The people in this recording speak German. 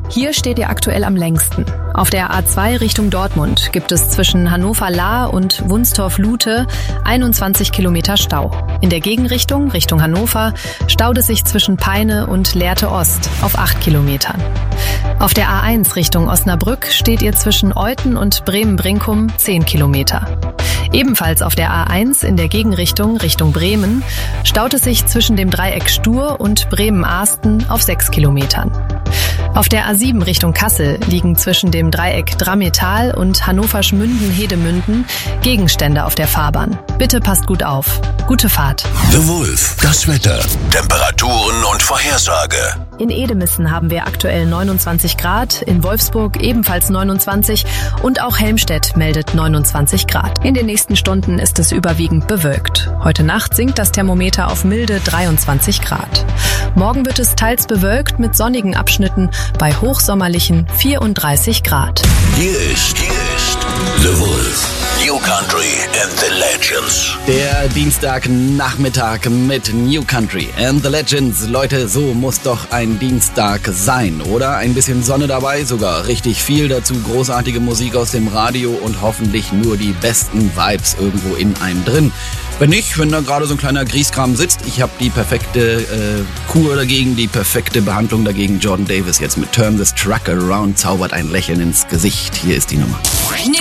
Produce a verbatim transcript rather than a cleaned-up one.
Hier steht ihr aktuell am längsten. Auf der A zwei Richtung Dortmund gibt es zwischen Hannover-Lahr und Wunstorf-Lute einundzwanzig Kilometer Stau. In der Gegenrichtung, Richtung Hannover, staut es sich zwischen Peine und Lehrte Ost auf acht Kilometern. Auf der A eins Richtung Osnabrück steht ihr zwischen Euthen und Bremen-Brinkum zehn Kilometer. Ebenfalls auf der A eins in der Gegenrichtung Richtung Bremen staut es sich zwischen dem Dreieck Stur und Bremen-Ahsten auf sechs Kilometern. Auf der A sieben Richtung Kassel liegen zwischen dem Dreieck Drammetal und Hannover-Schmünden-Hedemünden Gegenstände auf der Fahrbahn. Bitte passt gut auf. Gute Fahrt. The Wolf, das Wetter, Temperaturen und Vorhersage. In Edemissen haben wir aktuell neunundzwanzig Grad, in Wolfsburg ebenfalls neunundzwanzig und auch Helmstedt meldet neunundzwanzig Grad. In den nächsten Stunden ist es überwiegend bewölkt. Heute Nacht sinkt das Thermometer auf milde dreiundzwanzig Grad. Morgen wird es teils bewölkt mit sonnigen Abschnitten bei hochsommerlichen vierunddreißig Grad. Hier ist, hier ist The Wolf. New Country and the Legends. Der Dienstagnachmittag mit New Country and the Legends. Leute, so muss doch ein Dienstag sein, oder? Ein bisschen Sonne dabei, sogar richtig viel dazu. Großartige Musik aus dem Radio und hoffentlich nur die besten Vibes irgendwo in einem drin. Wenn nicht, wenn da gerade so ein kleiner Grieskram sitzt, ich habe die perfekte äh, Kur dagegen, die perfekte Behandlung dagegen. Jordan Davis jetzt mit Turn This Truck Around zaubert ein Lächeln ins Gesicht. Hier ist die Nummer.